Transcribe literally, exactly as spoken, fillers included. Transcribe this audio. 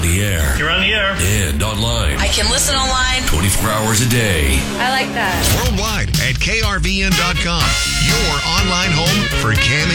on the air. You're on the air. And online. I can listen online. twenty-four hours a day. I like that. Worldwide at K R V N dot com. Your online home for Cami